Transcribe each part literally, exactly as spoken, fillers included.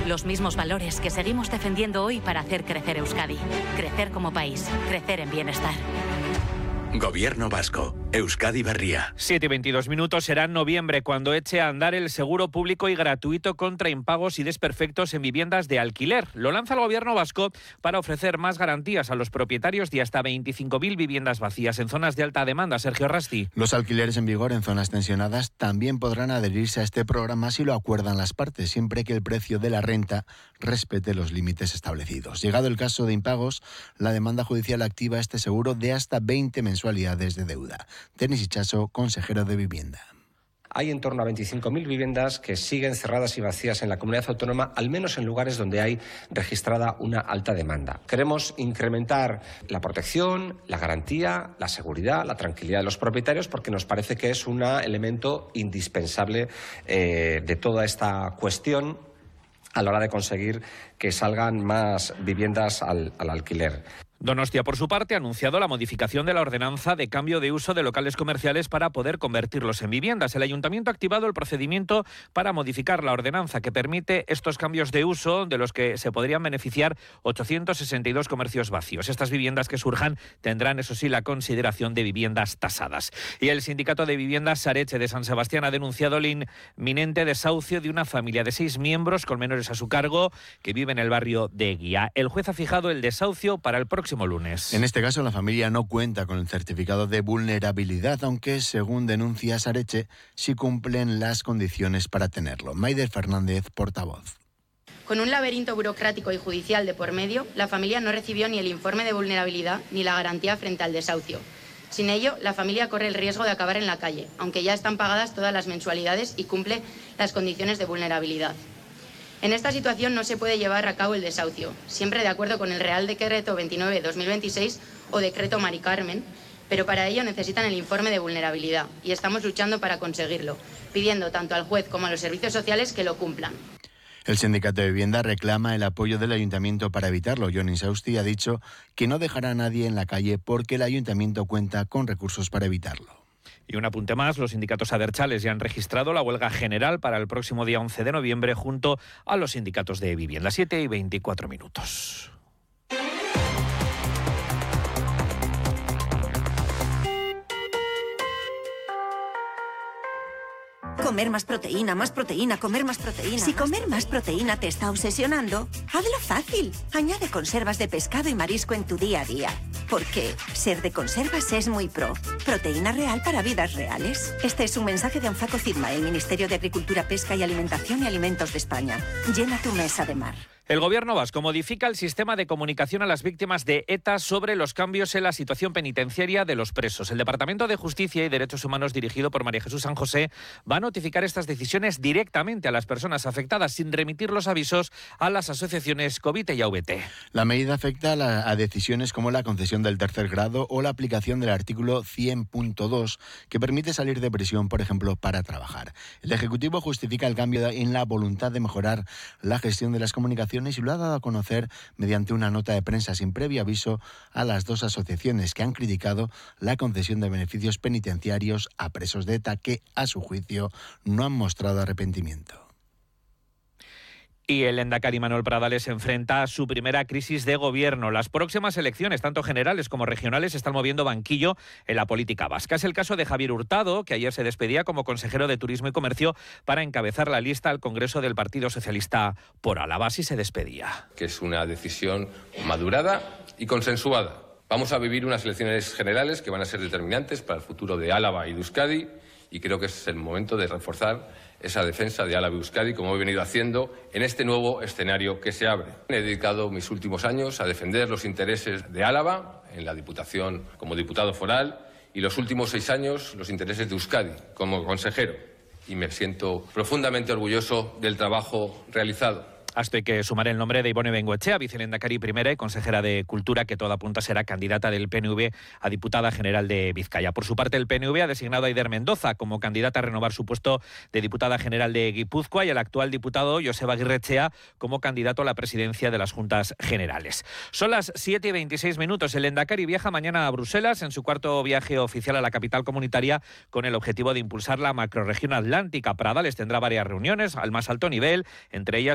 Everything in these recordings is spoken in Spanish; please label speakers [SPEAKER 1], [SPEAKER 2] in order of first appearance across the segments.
[SPEAKER 1] Los mismos valores que seguimos defendiendo hoy para hacer crecer Euskadi. Crecer como país, crecer en bienestar.
[SPEAKER 2] Gobierno vasco. Euskadi Berria.
[SPEAKER 3] siete y veintidós minutos. Será en noviembre cuando eche a andar el seguro público y gratuito contra impagos y desperfectos en viviendas de alquiler. Lo lanza el Gobierno vasco para ofrecer más garantías a los propietarios de hasta veinticinco mil viviendas vacías en zonas de alta demanda. Sergio Rasti.
[SPEAKER 4] Los alquileres en vigor en zonas tensionadas también podrán adherirse a este programa si lo acuerdan las partes, siempre que el precio de la renta respete los límites establecidos. Llegado el caso de impagos, la demanda judicial activa este seguro de hasta veinte mensualidades de deuda. Denis Ichaso, consejero de Vivienda.
[SPEAKER 5] Hay en torno a veinticinco mil viviendas que siguen cerradas y vacías en la comunidad autónoma, al menos en lugares donde hay registrada una alta demanda. Queremos incrementar la protección, la garantía, la seguridad, la tranquilidad de los propietarios, porque nos parece que es un elemento indispensable eh, de toda esta cuestión a la hora de conseguir que salgan más viviendas al, al alquiler.
[SPEAKER 3] Donostia, por su parte, ha anunciado la modificación de la ordenanza de cambio de uso de locales comerciales para poder convertirlos en viviendas. El Ayuntamiento ha activado el procedimiento para modificar la ordenanza que permite estos cambios de uso, de los que se podrían beneficiar ochocientos sesenta y dos comercios vacíos. Estas viviendas que surjan tendrán, eso sí, la consideración de viviendas tasadas. Y el Sindicato de Viviendas Sareche de San Sebastián ha denunciado el inminente desahucio de una familia de seis miembros con menores a su cargo que vive en el barrio de Eguía. El juez ha fijado el desahucio para el próximo lunes.
[SPEAKER 4] En este caso, la familia no cuenta con el certificado de vulnerabilidad, aunque, según denuncia Sareche, sí cumplen las condiciones para tenerlo. Maider Fernández, portavoz.
[SPEAKER 6] Con un laberinto burocrático y judicial de por medio, la familia no recibió ni el informe de vulnerabilidad ni la garantía frente al desahucio. Sin ello, la familia corre el riesgo de acabar en la calle, aunque ya están pagadas todas las mensualidades y cumple las condiciones de vulnerabilidad. En esta situación no se puede llevar a cabo el desahucio, siempre de acuerdo con el Real Decreto veintinueve barra dos mil veintiséis o Decreto Mari Carmen, pero para ello necesitan el informe de vulnerabilidad y estamos luchando para conseguirlo, pidiendo tanto al juez como a los servicios sociales que lo cumplan.
[SPEAKER 4] El Sindicato de Vivienda reclama el apoyo del Ayuntamiento para evitarlo. Jon Insausti ha dicho que no dejará a nadie en la calle porque el Ayuntamiento cuenta con recursos para evitarlo.
[SPEAKER 3] Y un apunte más, los sindicatos abertzales ya han registrado la huelga general para el próximo día once de noviembre junto a los sindicatos de vivienda. siete y veinticuatro minutos.
[SPEAKER 7] Comer más proteína, más proteína, comer más proteína. Si comer más proteína te está obsesionando, hazlo fácil. Añade conservas de pescado y marisco en tu día a día. Porque ser de conservas es muy pro. Proteína real para vidas reales. Este es un mensaje de Anfaco Cidma, el Ministerio de Agricultura, Pesca y Alimentación y Alimentos de España. Llena tu mesa de mar.
[SPEAKER 3] El Gobierno vasco modifica el sistema de comunicación a las víctimas de ETA sobre los cambios en la situación penitenciaria de los presos. El Departamento de Justicia y Derechos Humanos, dirigido por María Jesús San José, va a notificar estas decisiones directamente a las personas afectadas sin remitir los avisos a las asociaciones Covite y A V T.
[SPEAKER 4] La medida afecta a, la, a decisiones como la concesión del tercer grado o la aplicación del artículo cien punto dos, que permite salir de prisión, por ejemplo, para trabajar. El Ejecutivo justifica el cambio en la voluntad de mejorar la gestión de las comunicaciones y lo ha dado a conocer mediante una nota de prensa sin previo aviso a las dos asociaciones que han criticado la concesión de beneficios penitenciarios a presos de ETA que, a su juicio, no han mostrado arrepentimiento.
[SPEAKER 3] Y el lehendakari Manuel Pradales se enfrenta a su primera crisis de gobierno. Las próximas elecciones, tanto generales como regionales, están moviendo banquillo en la política vasca. Es el caso de Javier Hurtado, que ayer se despedía como consejero de Turismo y Comercio para encabezar la lista al Congreso del Partido Socialista por Álava. Así se despedía.
[SPEAKER 8] Que es una decisión madurada y consensuada. Vamos a vivir unas elecciones generales que van a ser determinantes para el futuro de Álava y de Euskadi y creo que es el momento de reforzar esa defensa de Álava y Euskadi, como he venido haciendo en este nuevo escenario que se abre. He dedicado mis últimos años a defender los intereses de Álava en la Diputación como diputado foral y los últimos seis años los intereses de Euskadi como consejero. Y me siento profundamente orgulloso del trabajo realizado.
[SPEAKER 3] A esto hay que sumar el nombre de Ibone Bengoechea, vicelehendakari primera y consejera de Cultura, que todo apunta será candidata del P N V a diputada general de Vizcaya. Por su parte, el P N V ha designado a Aider Mendoza como candidata a renovar su puesto de diputada general de Guipúzcoa y al actual diputado Joseba Aguirrechea como candidato a la presidencia de las Juntas Generales. Son las siete y veintiséis minutos. El lehendakari viaja mañana a Bruselas en su cuarto viaje oficial a la capital comunitaria con el objetivo de impulsar la macrorregión atlántica. Pradales tendrá varias reuniones al más alto nivel, entre ellas con la vicepresidenta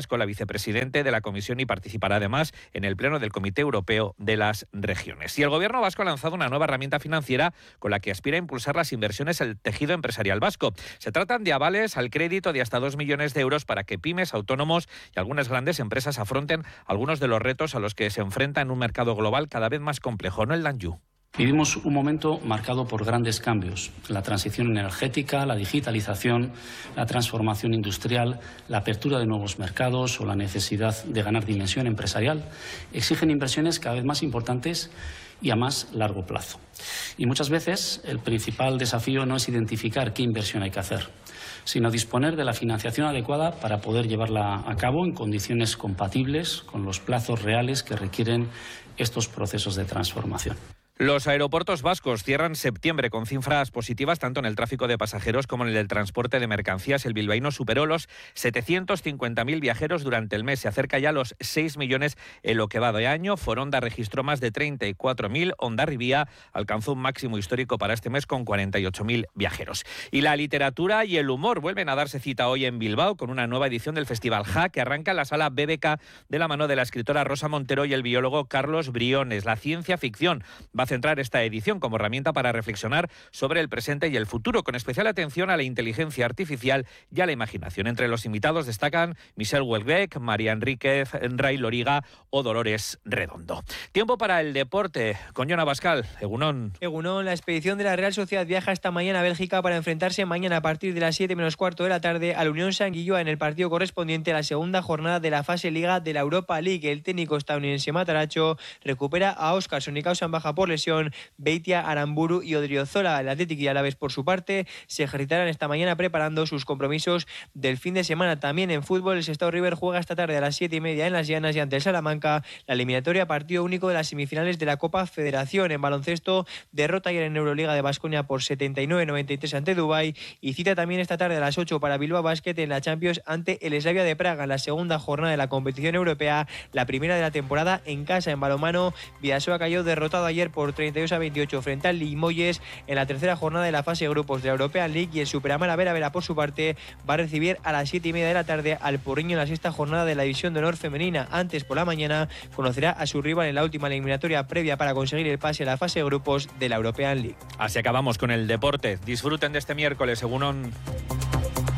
[SPEAKER 3] presidente de la Comisión y participará además en el Pleno del Comité Europeo de las Regiones. Y el Gobierno vasco ha lanzado una nueva herramienta financiera con la que aspira a impulsar las inversiones en el tejido empresarial vasco. Se tratan de avales al crédito de hasta dos millones de euros para que pymes, autónomos y algunas grandes empresas afronten algunos de los retos a los que se enfrenta en un mercado global cada vez más complejo, ¿no, el Danju?
[SPEAKER 9] Vivimos un momento marcado por grandes cambios. La transición energética, la digitalización, la transformación industrial, la apertura de nuevos mercados o la necesidad de ganar dimensión empresarial exigen inversiones cada vez más importantes y a más largo plazo. Y muchas veces el principal desafío no es identificar qué inversión hay que hacer, sino disponer de la financiación adecuada para poder llevarla a cabo en condiciones compatibles con los plazos reales que requieren estos procesos de transformación.
[SPEAKER 3] Los aeropuertos vascos cierran septiembre con cifras positivas tanto en el tráfico de pasajeros como en el del transporte de mercancías. El bilbaíno superó los setecientos cincuenta mil viajeros durante el mes. Se acerca ya a los seis millones en lo que va de año. Foronda registró más de treinta y cuatro mil. Hondarribia alcanzó un máximo histórico para este mes con cuarenta y ocho mil viajeros. Y la literatura y el humor vuelven a darse cita hoy en Bilbao con una nueva edición del Festival J A, que arranca en la sala B B K de la mano de la escritora Rosa Montero y el biólogo Carlos Briones. La ciencia ficción va a centrar esta edición como herramienta para reflexionar sobre el presente y el futuro, con especial atención a la inteligencia artificial y a la imaginación. Entre los invitados destacan Michelle Houellebecq, María Enríquez, Ray Loriga o Dolores Redondo. Tiempo para el deporte con Jon Abascal. Egunon.
[SPEAKER 10] Egunon, la expedición de la Real Sociedad viaja esta mañana a Bélgica para enfrentarse mañana a partir de las siete menos cuarto de la tarde a la Unión San Guilloa en el partido correspondiente a la segunda jornada de la fase Liga de la Europa League. El técnico estadounidense Mataracho recupera a Óscar Sonicausan, baja por lesión, Beitia, Aramburu y Odriozola. El Athletic y Alavés, por su parte, se ejercitarán esta mañana preparando sus compromisos del fin de semana. También en fútbol, el Sestao River juega esta tarde a las siete y media en Las Llanas y ante el Salamanca la eliminatoria partido único de las semifinales de la Copa Federación. En baloncesto, derrota ayer en Euroliga de Baskonia por setenta y nueve a noventa y tres ante Dubái y cita también esta tarde a las ocho para Bilbao Basket en la Champions ante el Slavia de Praga en la segunda jornada de la competición europea, la primera de la temporada en casa. En balonmano, Bidasoa cayó derrotado ayer por treinta y dos a veintiocho frente al Limoges en la tercera jornada de la fase de grupos de la European League, y el Superamara Vera Vera, por su parte, va a recibir a las siete y media de la tarde al Porriño en la sexta jornada de la División de Honor femenina. Antes, por la mañana, conocerá a su rival en la última eliminatoria previa para conseguir el pase a la fase de grupos de la European League.
[SPEAKER 3] Así acabamos con el deporte. Disfruten de este miércoles, Egunon.